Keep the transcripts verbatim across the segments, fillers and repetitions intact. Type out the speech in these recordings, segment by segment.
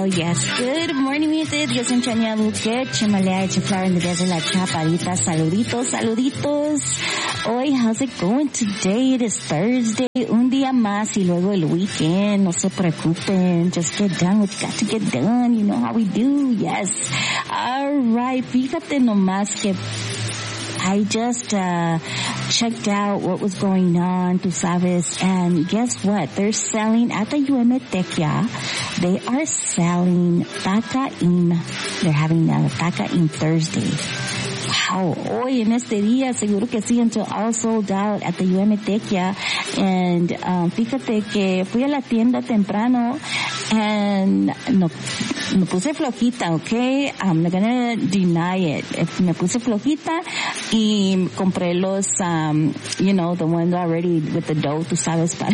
yes. Good morning, mi gente. Yo soy Chania Buquet, Chimalea, it's a flower in the desert, la chaparita. Saluditos, saluditos. Hoy, how's it going today? It is Thursday, un día más y luego el weekend. No se preocupen. Just get done what you got to get done. You know how we do. Yes. All right. Fíjate nomás que I just uh checked out what was going on, tu sabes, and guess what? They're selling at the U M Tequia. They are selling Tacaim. They're having a Tacaim Thursday. Wow, hoy en este día seguro que sí, until all sold out at the U M Tequia. And um, fíjate que fui a la tienda temprano and no, me puse flojita, okay? I'm not gonna deny it. Me puse flojita y compré los, um, you know, the ones already with the dough, tú sabes, para,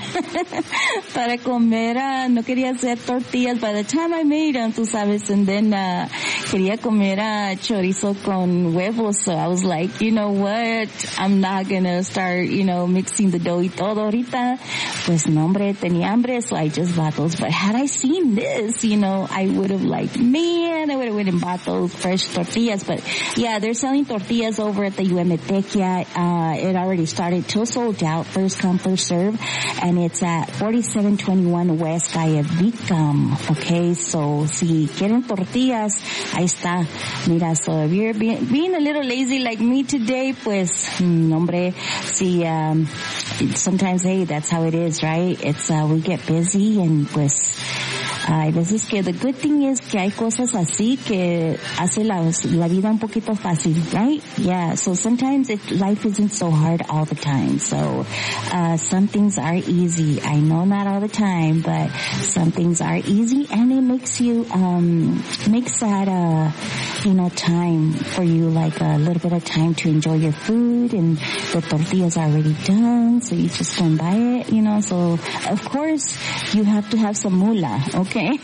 para comer. Uh, no quería hacer tortillas by the time I made them, tú sabes, and then uh, quería comer uh, chorizo con huevos. So I was like, you know what? I'm not gonna start, you know, mixing the dough y todo ahorita. Pues no, hombre, tenía hambre, so I just bought those. But had I seen this, you know, I would have like, man, I would have went and bought those fresh tortillas. But yeah, they're selling tortillas over at the U M Tequia. Uh, it already started till sold out, first come, first serve. And it's at forty-seven twenty-one West Calle Vicam. Okay, so si quieren tortillas, ahí está. Mira, so if you're being, being a little lazy like me today, pues, hombre, si, um, sometimes, hey, that's how it is, right? It's, uh, we get busy and pues, hay veces que the good thing is que hay cosas así que hace la, la vida un poquito fácil, right? Yeah, so sometimes it, life isn't so hard all the time. So, uh, some things are easy. I know not all the time, but some things are easy and it makes you, um, makes that, uh, you know, time for you, like a little bit of time to enjoy your food and the tortilla's already done, so you just go and buy it, you know, so of course you have to have some moolah, okay?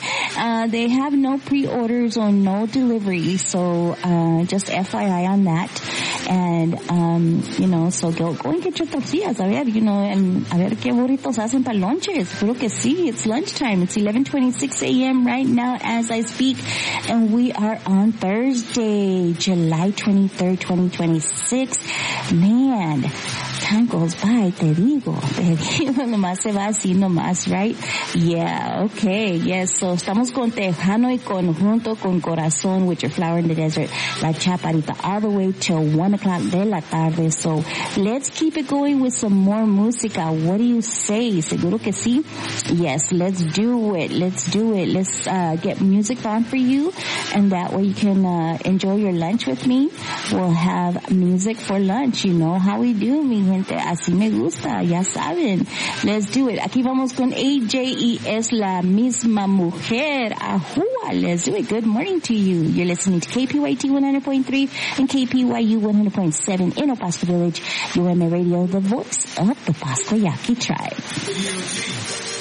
uh, they have no pre-orders or no delivery, so, uh, just F Y I on that. And, um, you know, so go, go and get your tortillas, a ver, you know, and a ver qué burritos hacen para lunches. Creo que sí, it's lunchtime. It's eleven twenty-six a.m. right now as I speak, and we are on Thursday, July twenty-third, twenty twenty-six. Man, time goes by, te digo, te digo, nomás se va así nomás, right? Yeah, okay, yes, so estamos con Tejano y Conjunto con Corazón with your flower in the desert, La Chaparita, all the way till one o'clock de la tarde. So let's keep it going with some more música. What do you say? Seguro que sí? Yes, let's do it, let's do it. Let's uh, get music on for you, and that way you can uh, enjoy your lunch with me. We'll have music for lunch, you know how we do, mi gente, así me gusta, ya saben. Let's do it. Aquí vamos con A J y es la misma mujer. Ajua, let's do it. Good morning to you. You're listening to K P Y T one hundred point three and K P Y U one hundred point seven in El Paso Village, U M A Radio, the voice of the Pasco Yaqui tribe.